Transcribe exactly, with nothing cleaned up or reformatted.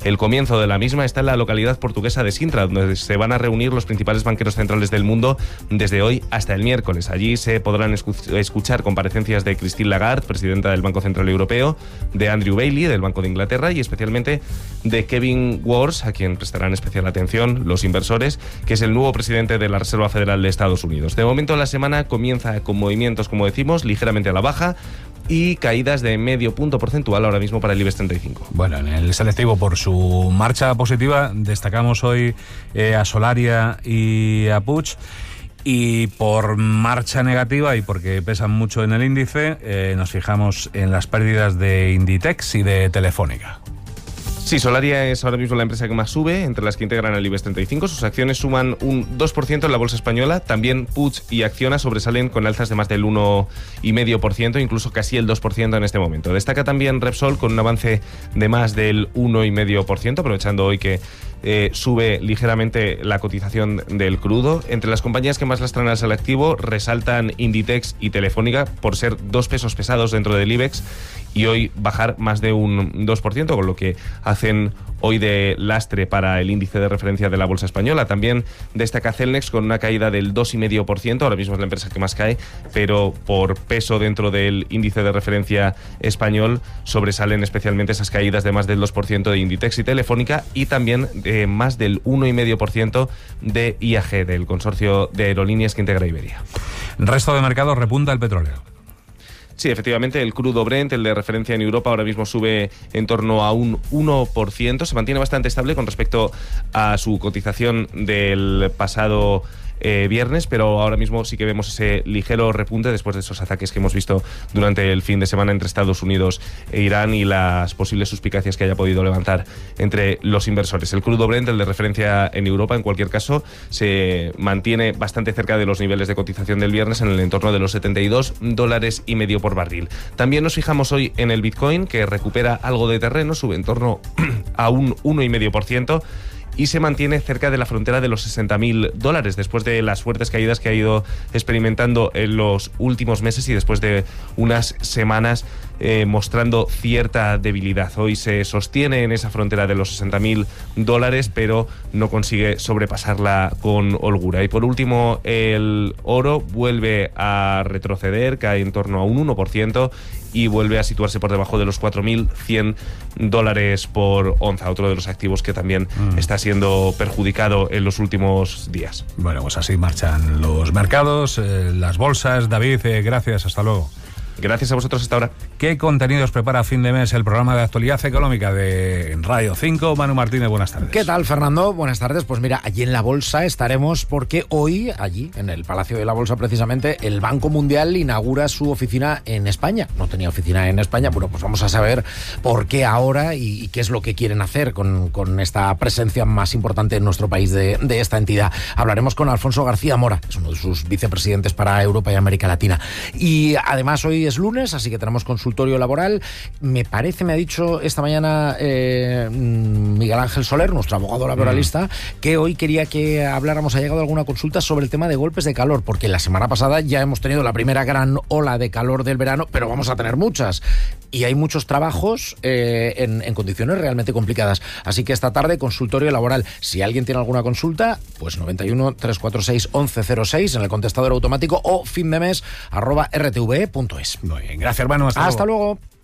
El comienzo de la misma está en la localidad portuguesa de Sintra, donde se van a reunir los principales banqueros centrales del mundo desde hoy hasta el miércoles. Allí se podrán escuchar comparecencias de Christine Lagarde, presidenta del Banco Central Europeo, de Andrew Bailey, del Banco de Inglaterra, y especialmente de Kevin Warsh, a quien prestarán especial atención los inversores, que es el nuevo presidente de la Reserva Federal de Estados Unidos. De momento la semana comienza con movimientos, como decimos, ligeramente a la baja y caídas de medio punto porcentual ahora mismo para el IBEX treinta y cinco. Bueno, en el selectivo, por su marcha positiva, destacamos hoy eh, a Solaria y a Puig. Y por marcha negativa y porque pesan mucho en el índice, eh, nos fijamos en las pérdidas de Inditex y de Telefónica. Sí, Solaria es ahora mismo la empresa que más sube, entre las que integran el IBEX treinta y cinco. Sus acciones suman un dos por ciento en la bolsa española. También Puig y Acciona sobresalen con alzas de más del uno coma cinco por ciento, incluso casi el dos por ciento en este momento. Destaca también Repsol con un avance de más del uno coma cinco por ciento, aprovechando hoy que eh, sube ligeramente la cotización del crudo. Entre las compañías que más lastran al selectivo resaltan Inditex y Telefónica por ser dos pesos pesados dentro del IBEX y hoy bajar más de un dos por ciento, con lo que hacen hoy de lastre para el índice de referencia de la bolsa española. También destaca Celnex con una caída del dos coma cinco por ciento, ahora mismo es la empresa que más cae, pero por peso dentro del índice de referencia español sobresalen especialmente esas caídas de más del dos por ciento de Inditex y Telefónica, y también de más del uno coma cinco por ciento de I A G, del consorcio de aerolíneas que integra Iberia. Resto de mercados, repunta el petróleo. Sí, efectivamente, el crudo Brent, el de referencia en Europa, ahora mismo sube en torno a un uno por ciento. Se mantiene bastante estable con respecto a su cotización del pasado eh, viernes, pero ahora mismo sí que vemos ese ligero repunte después de esos ataques que hemos visto durante el fin de semana entre Estados Unidos e Irán y las posibles suspicacias que haya podido levantar entre los inversores. El crudo Brent, el de referencia en Europa, en cualquier caso, se mantiene bastante cerca de los niveles de cotización del viernes, en el entorno de los setenta y dos dólares y medio por barril. También nos fijamos hoy en el Bitcoin, que recupera algo de terreno, sube en torno a un uno coma cinco por ciento y se mantiene cerca de la frontera de los sesenta mil dólares, después de las fuertes caídas que ha ido experimentando en los últimos meses y después de unas semanas eh, mostrando cierta debilidad. Hoy se sostiene en esa frontera de los sesenta mil dólares, pero no consigue sobrepasarla con holgura. Y por último, el oro vuelve a retroceder, cae en torno a un uno por ciento y vuelve a situarse por debajo de los cuatro mil cien dólares por onza, otro de los activos que también mm. está siendo perjudicado en los últimos días. Bueno, pues así marchan los mercados, eh, las bolsas. David, eh, gracias, hasta luego. Gracias a vosotros, hasta ahora. ¿Qué contenidos prepara a fin de mes el programa de actualidad económica de Radio cinco? Manu Martínez, buenas tardes. ¿Qué tal, Fernando? Buenas tardes. Pues mira, allí en la Bolsa estaremos porque hoy, allí, en el Palacio de la Bolsa precisamente, el Banco Mundial inaugura su oficina en España. No tenía oficina en España. Bueno, pues vamos a saber por qué ahora y, y qué es lo que quieren hacer con, con esta presencia más importante en nuestro país de, de esta entidad. Hablaremos con Alfonso García Mora, es uno de sus vicepresidentes para Europa y América Latina. Y además hoy es lunes, así que tenemos consultorio laboral. Me parece, me ha dicho esta mañana eh, Miguel Ángel Soler, nuestro abogado laboralista, mm. que hoy quería que habláramos, ha llegado alguna consulta sobre el tema de golpes de calor, porque la semana pasada ya hemos tenido la primera gran ola de calor del verano, pero vamos a tener muchas. Y hay muchos trabajos eh, en, en condiciones realmente complicadas. Así que esta tarde, consultorio laboral. Si alguien tiene alguna consulta, pues noventa y uno, trescientos cuarenta y seis, once cero seis en el contestador automático o findemes arroba r t v e punto es. Muy bien, gracias, hermano. Hasta, Hasta luego. luego.